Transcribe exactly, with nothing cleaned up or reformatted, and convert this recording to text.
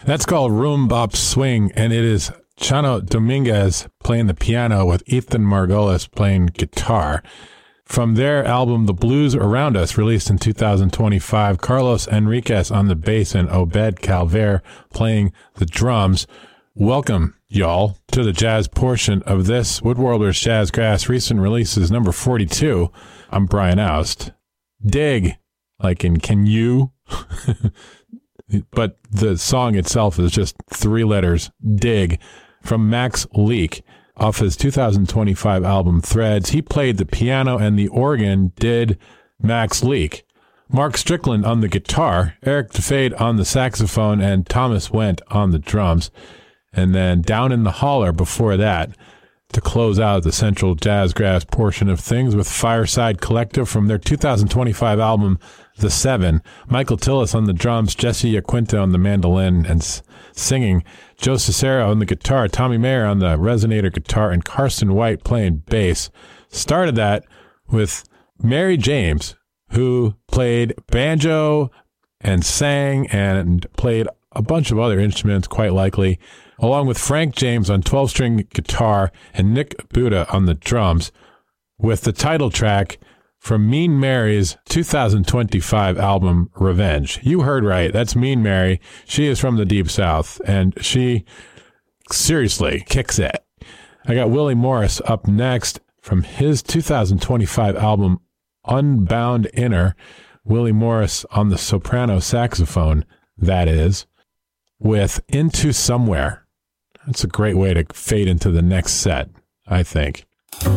That's called Room Bop Swing, and it is Chano Dominguez playing the piano with Ethan Margolis playing guitar. From their album, The Blues Around Us, released in two thousand twenty-five, Carlos Enriquez on the bass and Obed Calver playing the drums. Welcome, y'all, to the jazz portion of this Woodworlders Jazzgrass Recent Releases number forty-two. I'm Brian Oust. Dig, like in can you? But the song itself is just three letters, Dig, from Max Leak off his two thousand twenty-five album Threads. He played the piano and the organ, did Max Leak. Mark Strickland on the guitar, Eric DeFade on the saxophone, and Thomas Wendt on the drums. And then Down in the Holler before that to close out the Central Jazzgrass portion of things with Fireside Collective from their two thousand twenty-five album The Seven. Michael Tillis on the drums, Jesse Yaquinta on the mandolin and s- singing, Joe Cicero on the guitar, Tommy Mayer on the resonator guitar, and Carson White playing bass. Started that with Mary James, who played banjo and sang and played a bunch of other instruments, quite likely, along with Frank James on twelve-string guitar and Nick Buda on the drums, with the title track from Mean Mary's two thousand twenty-five album, Revenge. You heard right. That's Mean Mary. She is from the Deep South, and she seriously kicks it. I got Willie Morris up next from his two thousand twenty-five album, Unbound Inner. Willie Morris on the soprano saxophone, that is, with Into Somewhere. That's a great way to fade into the next set, I think.